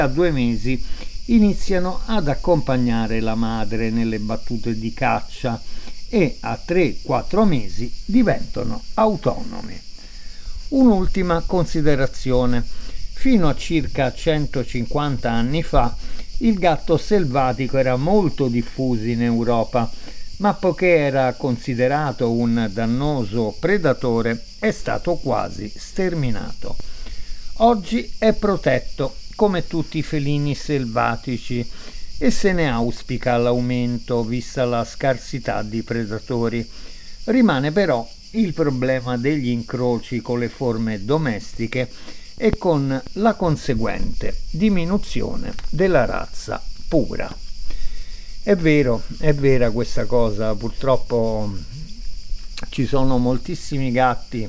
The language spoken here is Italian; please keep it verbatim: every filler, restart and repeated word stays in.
a due mesi iniziano ad accompagnare la madre nelle battute di caccia e a tre quattro mesi diventano autonomi. Un'ultima considerazione. Fino a circa centocinquanta anni fa il gatto selvatico era molto diffuso in Europa, ma poiché era considerato un dannoso predatore è stato quasi sterminato. Oggi è protetto come tutti i felini selvatici e se ne auspica l'aumento vista la scarsità di predatori. Rimane però il problema degli incroci con le forme domestiche e con la conseguente diminuzione della razza pura. È vero, è vera questa cosa, purtroppo ci sono moltissimi gatti